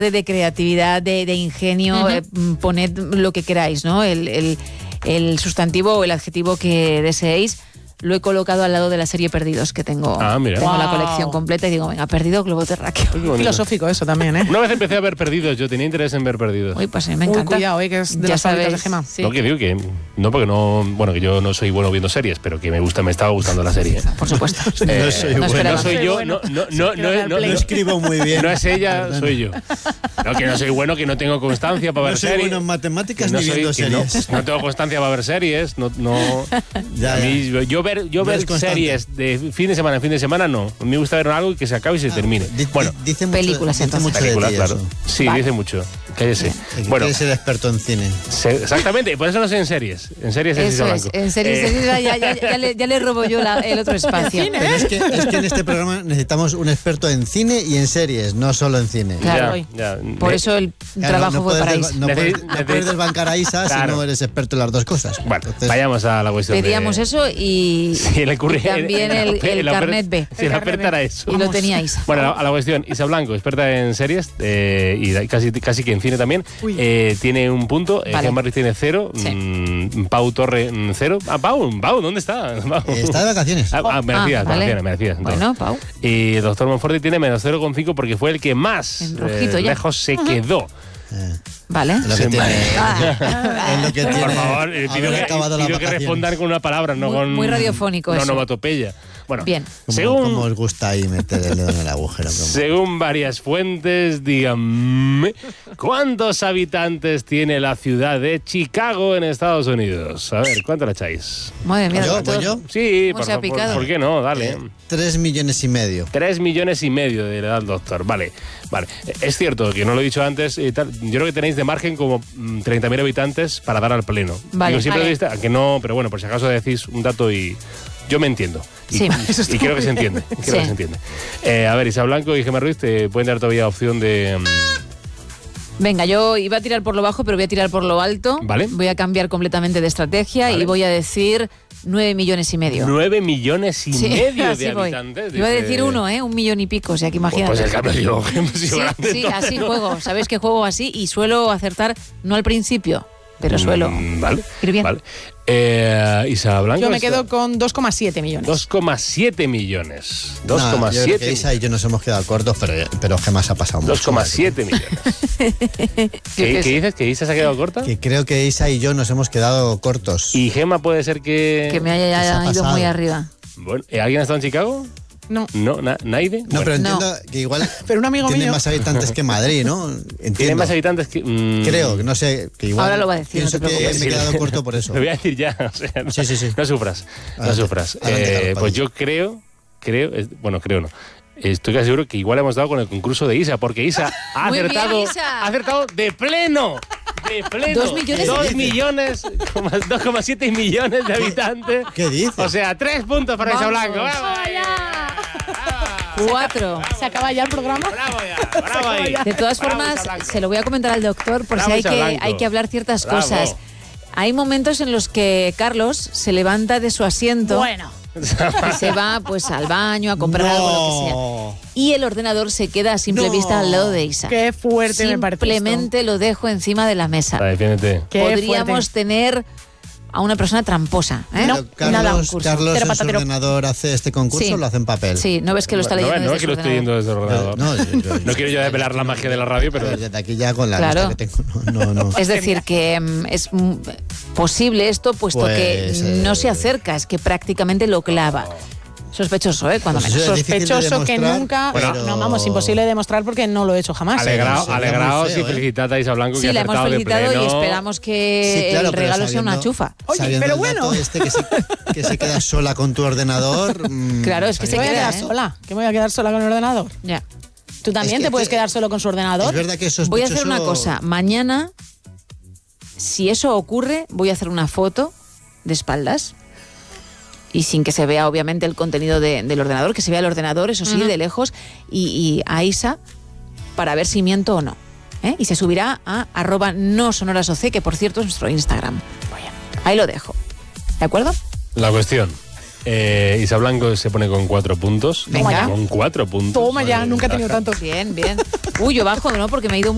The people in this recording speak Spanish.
de creatividad, de ingenio, poned lo que queráis, ¿no? El sustantivo o el adjetivo que deseéis. Lo he colocado al lado de la serie Perdidos, que tengo, tengo la colección completa y digo, venga, Perdido, Globo Terráqueo. Filosófico eso también, ¿eh? Una vez empecé a ver Perdidos, yo tenía interés en ver Perdidos. Uy, pues me encanta. Cuidado, que es de las favoritas de Gemma. Sí. No, que digo que no, porque no, bueno, que yo no soy bueno viendo series, pero que me estaba gustando la serie. Por supuesto. No soy yo, no escribo muy bien. No es ella, soy yo. No, que no soy bueno, que no tengo constancia para ver series. No soy bueno en matemáticas ni viendo series. No tengo constancia para ver series. A mí, yo ver series de fin de semana no. A mí me gusta ver algo y que se acabe y se termine. Bueno, dice mucho, películas, dice mucho películas, de ti, claro. eso. Sí, dice mucho. Cállese. Bueno, quieres ser experto en cine. Exactamente, por eso no sé en series. En series eso es, en series ya le robo yo el otro espacio. Pero es que en este programa necesitamos un experto en cine y en series, no solo en cine. Claro, por eso el trabajo fue para Isa. No puedes desbancar a Isa si no eres experto en las dos cosas. Bueno, vayamos a la cuestión. Pedíamos eso y también el carnet B. Si la oferta era eso. Y lo tenía Isa. Bueno, a la cuestión. Isa Blanco, experta en series y casi que en cine también, tiene un punto. Gemma Ruiz tiene 0. Sí. Pau Torre 0. Pau, ¿dónde está? Pau. Está de vacaciones. Merecidas. Bueno, Pau. Y el doctor Monforte tiene menos 0,5 porque fue el que más lejos se quedó. Vale. Es lo que tiene. Por favor, pido que respondan con una palabra, no con... Muy radiofónico eso. No onomatopeya. Bueno, bien. ¿Cómo os gusta ahí meter el dedo en el agujero? Según varias fuentes, díganme, ¿cuántos habitantes tiene la ciudad de Chicago en Estados Unidos? A ver, ¿cuánto la echáis? Madre mía. ¿Yo? Sí, ¿por qué no? Dale. 3,5 millones. 3,5 millones de edad al doctor. Vale. Es cierto que no lo he dicho antes. Yo creo que tenéis de margen como 30.000 habitantes para dar al pleno. Vale. Digo, siempre que no, pero bueno, por si acaso decís un dato y... Yo me entiendo. Sí. Y creo que se entiende. A ver, Isa Blanco y Gemma Ruiz te pueden dar todavía opción de... Venga, yo iba a tirar por lo bajo, pero voy a tirar por lo alto. Vale. Voy a cambiar completamente de estrategia y voy a decir 9,5 millones. 9,5 millones de habitantes. Iba a decir 1 millón y pico, o sea que imagínate. Pues el cambio yo. Sí, así juego. Sabéis que juego así y suelo acertar, no al principio, pero suelo ir bien. Vale. Isa Blanco. Yo me quedo con 2,7 millones. 2,7 millones. 2,7. Yo creo que Isa y yo nos hemos quedado cortos, pero Gemma se ha pasado mucho. 2,7 millones. ¿Qué dices? ¿Que Isa se ha quedado corta? Que creo que Isa y yo nos hemos quedado cortos. ¿Y Gemma puede ser que me haya ido muy arriba? Bueno, ¿alguien ha estado en Chicago? No. ¿Naide? No, pero entiendo que igual pero un amigo tiene mío más habitantes que Madrid, ¿no? Entiendo. Tiene más habitantes que... Creo, que no sé, que igual... Ahora lo va a decir, pienso que me he quedado corto por eso. Lo voy a decir ya, o sea, Sí. No sufras. Adelante, pues yo creo no. Estoy casi seguro que igual hemos dado con el concurso de Isa, porque Isa ha acertado de pleno. 2,7 millones de habitantes. ¿Qué dices? O sea, 3 puntos para Isa Blanco. ¡Vamos! 4. ¿Se acaba ya el programa? Bravo ahí. De todas formas, se lo voy a comentar al doctor por si hay que hablar ciertas cosas. Hay momentos en los que Carlos se levanta de su asiento y se va pues al baño a comprar algo, lo que sea. Y el ordenador se queda a simple vista al lado de Isa. Qué fuerte me parece. Simplemente lo dejo encima de la mesa. Defiéndete. Podríamos tener a una persona tramposa. No, Carlos en su ordenador hace este concurso o lo hace en papel. Sí, no ves que lo está leyendo no es que lo estoy leyendo desde el ordenador. No quiero yo desvelar la magia de la radio, pero... Desde aquí ya con la lista que tengo. No. Es decir, que es posible esto, puesto que no se acerca, es que prácticamente lo clava. Sospechoso, cuando pues menos. Sospechoso que nunca... Pero... No, vamos, imposible de demostrar porque no lo he hecho jamás. Alegraos y felicitad a Isa Blanco que ha acertado de pleno. Sí, la hemos felicitado y esperamos que el regalo sea una chufa. Oye, pero bueno... que se queda sola con tu ordenador... Claro, es que se queda sola. ¿Que me voy a quedar sola con el ordenador? Ya. ¿Tú también te puedes quedar solo con su ordenador? Es verdad que es sospechoso... Voy a hacer una cosa. Mañana, si eso ocurre, voy a hacer una foto de espaldas y sin que se vea obviamente el contenido del ordenador, que se vea el ordenador, eso sí, de lejos, y a Isa para ver si miento o no. Y se subirá a @nosonorasoc, que por cierto es nuestro Instagram. Ahí lo dejo. ¿De acuerdo? La cuestión. Isa Blanco se pone con 4 puntos. Venga. Con 4 puntos. Toma ya, nunca he tenido tantos. Bien. Yo bajo, ¿no? Porque me he ido